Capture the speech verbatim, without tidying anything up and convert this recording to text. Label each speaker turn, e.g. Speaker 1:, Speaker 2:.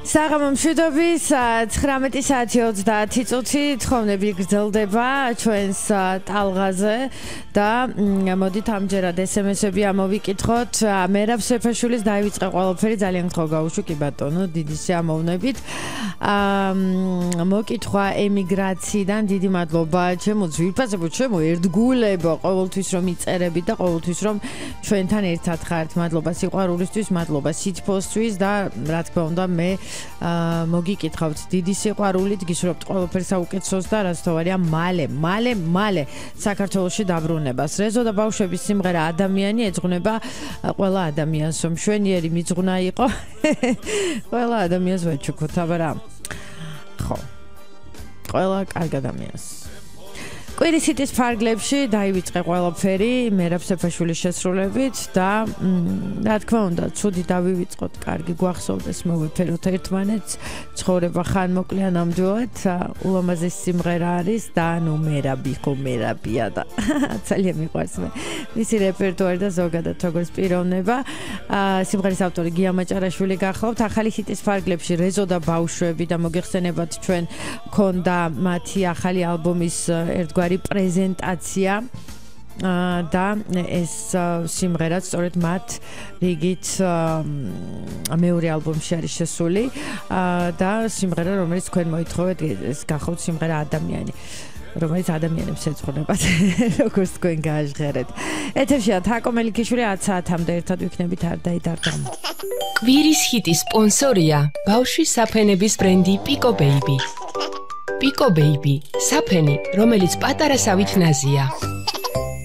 Speaker 1: საღამო მშვიდობის ცხრამეტი საათი ოცდაათი წუთი თხოვნები გრძელდება ჩვენს ტალღაზე და მოდით ამჯერად ესემესები ამოვიკითხოთ მერაბ სეფაშვილის დაივიწყე ყველაფერი ძალიან გთხოვ გაუშვი კი ბატონო დიდი სიამოვნებით მოკითხვა ემიგრაციიდან დიდი მადლობა ჩემო ძვირფასებო ჩემო ერთგულებო ყოველთვის რომ იწერებით და ყოველთვის რომ ჩვენთან ერთად ხართ მადლობა სიყვარულისთვის მადლობა სითბოსთვის და რა თქმა უნდა მე მოგიკითხავთ დიდი სიყვარულით გისურვებთ ყველაფერს საუკეთესოს და რაც თავარია მალე მალე მალე საქართველოში დაბრუნებას რეზო და ბავშვების სიმღერა ადამიანი ეძღვნება ყველა ადამიანს რომ მშვენიერი მიძღვნა იყო ყველა ადამიანს ვაჩუქოთ აბა რა ხო ყველა კარგ ადამიანს კვირის ჰიტის ფარგლებში დაივიწყე ყველაფერი მერაბ სეფაშვილის შესრულებით და რა თქმა უნდა ცუდი დავივიწყოთ კარგი გვახსოვდეს მოვეფეროთ ერთმანეთს ცხოვრება ხან მოკლია ნამდვილად ულამაზესი სიმღერა არის და ნუ მერაბი ხო მერაბია და ძალიან მიყვარს მე მისი რეპერტუარი და ზოგადად როგორც პიროვნება სიმღერის ავტორი გია მაჭარაშვილი გახლავთ ახალი ჰიტის ფარგლებში რეზო და ბავშვები და მოგეხსენებათ ჩვენ ქონდა მათი ახალი ალბომის ერთგვარი პრეზენტაცია და ეს სიმღერა სწორედ მათ რიგით მეორე ალბომში არის შესული და სიმღერა რომელიც თქვენ მოითხოვეთ ეს გახავთ სიმღერა ადამიანი რომელიც ადამიანებს ეძღვნებათ როგორც თქვენ გააჟღერეთ ეთერშია თაკო მელიქიშვილი ათ საათამდე ერთად ვიქნებით არ დაიდარდო
Speaker 2: კვირის ჰიტის სპონსორია ბავშვის საფენების ბრენდი პიკო ბეიბი Pico Baby, საფენი, რომელიც პატარა სავით ნაზია.